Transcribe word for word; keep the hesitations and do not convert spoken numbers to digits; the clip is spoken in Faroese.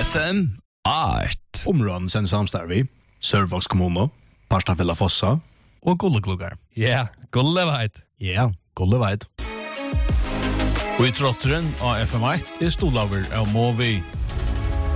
F M åtta. Områden sen samstarvi, Sørvágs kommune, Parstafella Fossa og Gullekluggar. Ja, yeah, Gulleveit. Ja, yeah, Gulleveit. Og i trotteren av F M åtta er stolaver av Movi.